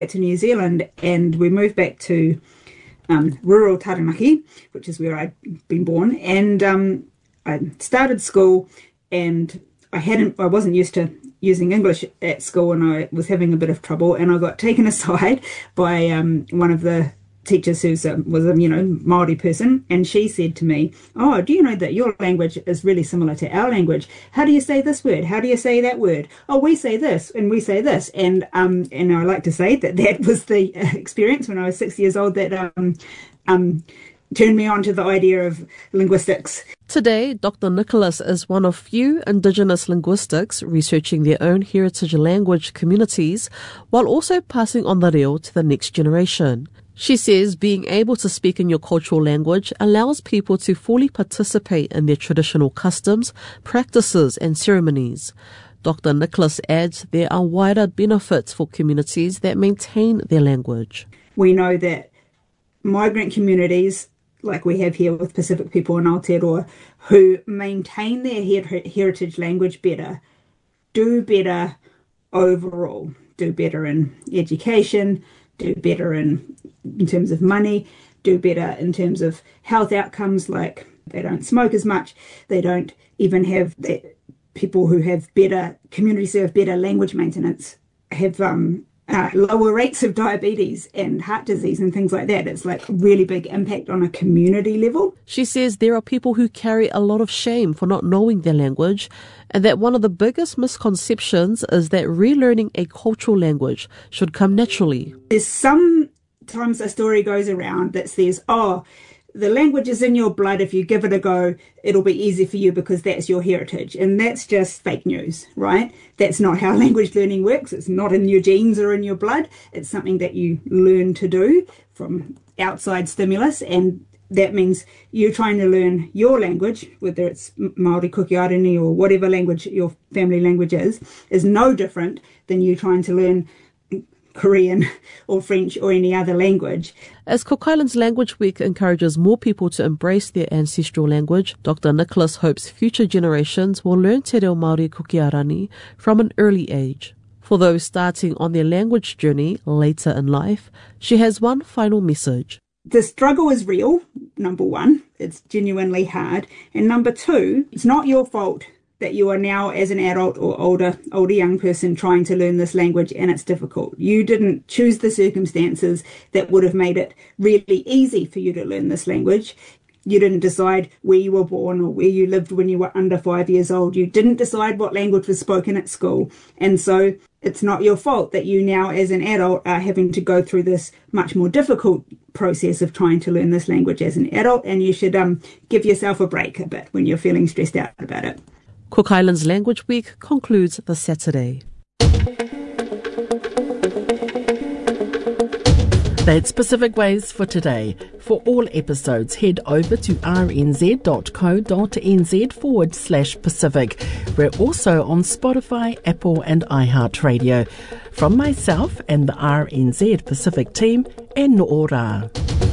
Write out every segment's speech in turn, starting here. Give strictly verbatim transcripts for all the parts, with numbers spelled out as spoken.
to New Zealand, and we moved back to um, rural Taranaki, which is where I'd been born, and um, I started school, and I hadn't, I wasn't used to using English at school, and I was having a bit of trouble, and I got taken aside by um, one of the teachers who was a, you know, Māori person, and she said to me, oh, do you know that your language is really similar to our language? How do you say this word? How do you say that word? Oh, we say this, and we say this. And um, and I like to say that that was the experience when I was six years old that um, um, turned me on to the idea of linguistics. Today, Doctor Nicholas is one of few Indigenous linguistics researching their own heritage language communities while also passing on the reo to the next generation. She says being able to speak in your cultural language allows people to fully participate in their traditional customs, practices and ceremonies. Doctor Nicholas adds there are wider benefits for communities that maintain their language. We know that migrant communities, like we have here with Pacific people in Aotearoa, who maintain their her- heritage language better, do better overall, do better in education, do better in in terms of money, do better in terms of health outcomes, like they don't smoke as much, they don't even have the, people who have better, communities who have better language maintenance, have um, uh, lower rates of diabetes and heart disease and things like that. It's like a really big impact on a community level. She says there are people who carry a lot of shame for not knowing their language, and that one of the biggest misconceptions is that relearning a cultural language should come naturally. There's sometimes a story goes around that says, oh, the language is in your blood. If you give it a go, it'll be easy for you because that's your heritage. And that's just fake news, right? That's not how language learning works. It's not in your genes or in your blood. It's something that you learn to do from outside stimulus, and that means you're trying to learn your language, whether it's Māori, Kuki-Arangi, or whatever language your family language is, is no different than you trying to learn Korean or French or any other language. As Cook Islands Language Week encourages more people to embrace their ancestral language, Doctor Nicholas hopes future generations will learn Te Reo Māori Kuki-Arangi from an early age. For those starting on their language journey later in life, she has one final message. The struggle is real, number one. It's genuinely hard. And number two, it's not your fault that you are now, as an adult or older, older young person, trying to learn this language, and it's difficult. You didn't choose the circumstances that would have made it really easy for you to learn this language. You didn't decide where you were born or where you lived when you were under five years old. You didn't decide what language was spoken at school. And so it's not your fault that you now, as an adult, are having to go through this much more difficult process of trying to learn this language as an adult. And you should um, give yourself a break a bit when you're feeling stressed out about it. Cook Islands Language Week concludes this Saturday. That's Pacific Waves for today. For all episodes, head over to rnz.co.nz forward slash Pacific. We're also on Spotify, Apple and iHeartRadio. From myself and the R N Z Pacific team, e no'ora.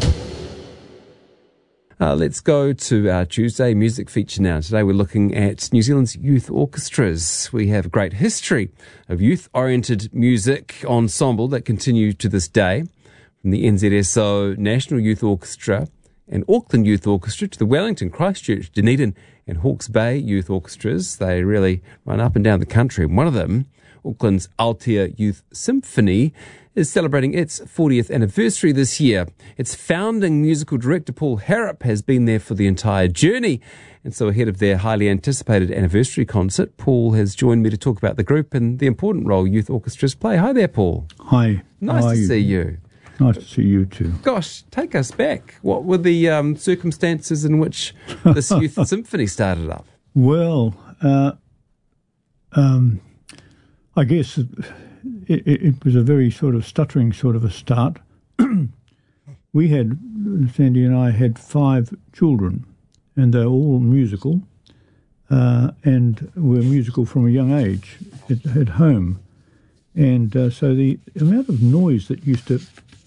Uh, let's go to our Tuesday music feature now. Today we're looking at New Zealand's youth orchestras. We have a great history of youth-oriented music ensemble that continue to this day. From the N Z S O National Youth Orchestra and Auckland Youth Orchestra to the Wellington, Christchurch, Dunedin and Hawke's Bay Youth Orchestras. They really run up and down the country. And one of them, Auckland's Aotea Youth Symphony, is celebrating its fortieth anniversary this year. Its founding musical director, Paul Harrop, has been there for the entire journey. And so ahead of their highly anticipated anniversary concert, Paul has joined me to talk about the group and the important role youth orchestras play. Hi there, Paul. Hi. Nice to you? see you. Nice to see you too. Gosh, take us back. What were the um, circumstances in which this youth symphony started up? Well, uh, um, I guess it, it, it was a very sort of stuttering sort of a start. We had, Sandy and I had five children, and they're all musical, uh, and were musical from a young age at, at home. And uh, so the amount of noise that used to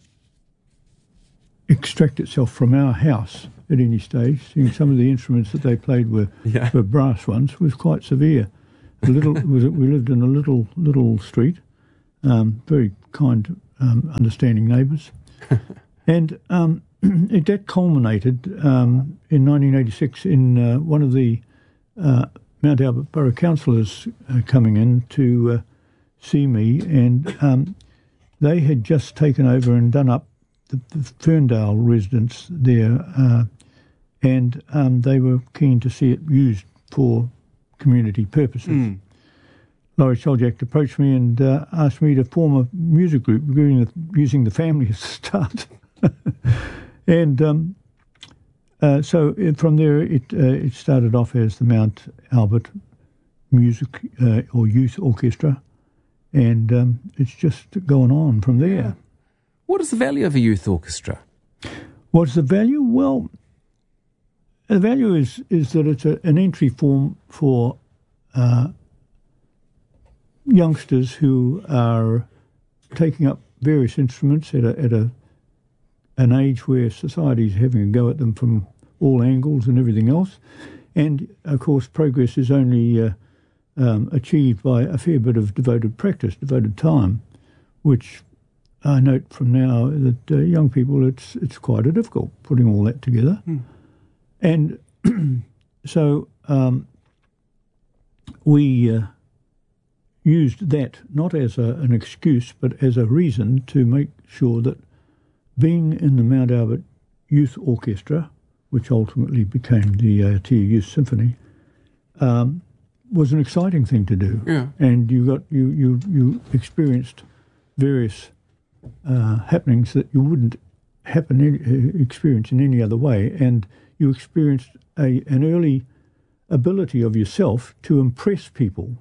extract itself from our house at any stage, seeing some of the instruments that they played were, yeah. were brass ones, was quite severe. A little was it, we lived in a little little street, um, very kind um, understanding neighbours. And um, it, that culminated um, in nineteen eighty-six in uh, one of the uh, Mount Albert Borough councillors uh, coming in to uh, see me, and um, they had just taken over and done up the, the Ferndale residence there, uh, and um, they were keen to see it used for community purposes. Mm. Laurie Soljak approached me and uh, asked me to form a music group using the, using the family as a start. and um, uh, so it, from there it uh, it started off as the Mount Albert Music uh, or Youth Orchestra, and um, it's just going on from there. Yeah. What is the value of a youth orchestra? What's the value? Well, the value is, is that it's a, an entry form for uh, youngsters who are taking up various instruments at a, at a an age where society is having a go at them from all angles and everything else. And, of course, progress is only uh, um, achieved by a fair bit of devoted practice, devoted time, which I note from now that uh, young people, it's it's quite a difficult putting all that together. Mm. And so um, we uh, used that not as a, an excuse but as a reason to make sure that being in the Mount Albert Youth Orchestra, which ultimately became the Aotea Youth Symphony, um, was an exciting thing to do. Yeah. And you got you you, you experienced various uh, happenings that you wouldn't happen in, experience in any other way, and you experienced a an early ability of yourself to impress people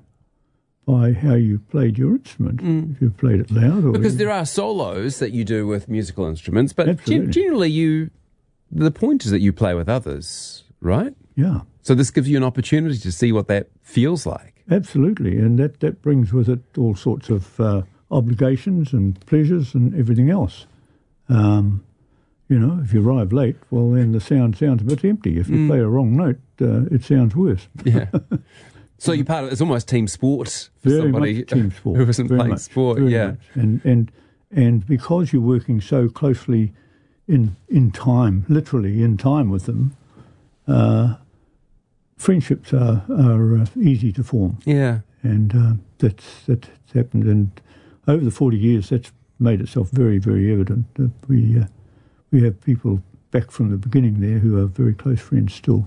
by how you played your instrument, mm. if you played it loud. Or because there are solos that you do with musical instruments, but gen- generally you, the point is that you play with others, right? Yeah. So this gives you an opportunity to see what that feels like. Absolutely, and that, that brings with it all sorts of uh, obligations and pleasures and everything else. Um, you know, if you arrive late, well, then the sound sounds a bit empty. If you mm. play a wrong note, uh, it sounds worse. Yeah. So you're part of it's almost team sport for very somebody much team sport. who isn't very playing much, sport. Yeah, much. and and and because you're working so closely in in time, literally in time with them, uh, friendships are are uh, easy to form. Yeah, and uh, that's that's happened, and over the forty years, that's made itself very very evident that we uh, we have people back from the beginning there who are very close friends still.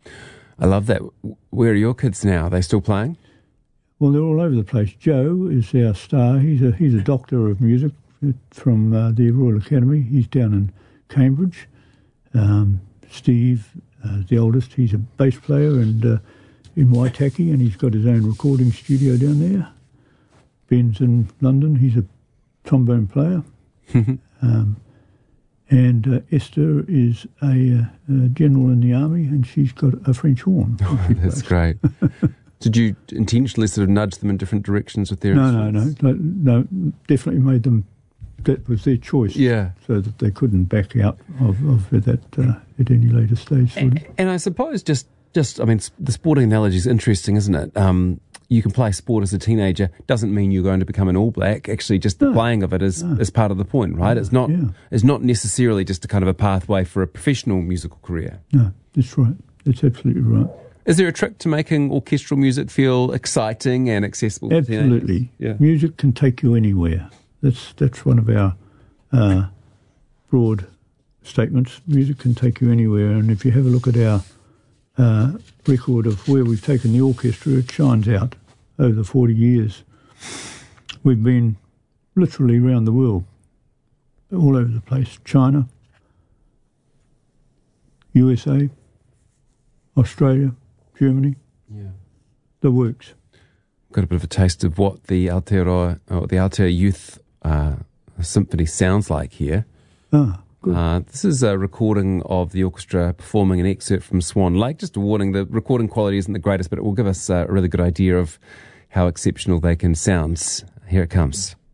I love that. Where are your kids now? Are they still playing? Well, they're all over the place. Joe is our star. He's a he's a doctor of music from uh, the Royal Academy. He's down in Cambridge. Um, Steve, uh, the oldest, he's a bass player and uh, in Waitaki, and he's got his own recording studio down there. Ben's in London. He's a trombone player. um, And uh, Esther is a, uh, a general in the army, and she's got a French horn. Oh, that's great. Did you intentionally sort of nudge them in different directions with their no, no, no, no, no, definitely made them, that was their choice. Yeah. So that they couldn't back out of, of that uh, at any later stage. And, and I suppose just, just, I mean, the sporting analogy is interesting, isn't it? Um, you can play sport as a teenager, doesn't mean you're going to become an All Black. Actually, just the no, playing of it is, no. is part of the point, right? No, it's not yeah. it's not necessarily just a kind of a pathway for a professional musical career. No, that's right. That's absolutely right. Is there a trick to making orchestral music feel exciting and accessible to teenagers? Absolutely. Yeah. Music can take you anywhere. That's that's one of our uh, broad statements. Music can take you anywhere, and if you have a look at our Uh, record of where we've taken the orchestra, it shines out over the forty years. We've been literally around the world, all over the place. China, U S A, Australia, Germany, yeah, the works. Got a bit of a taste of what the Aotearoa, or the Aotea Youth uh, Symphony sounds like here. Ah. Uh, this is a recording of the orchestra performing an excerpt from Swan Lake. Just a warning, the recording quality isn't the greatest, but it will give us uh, a really good idea of how exceptional they can sound. Here it comes.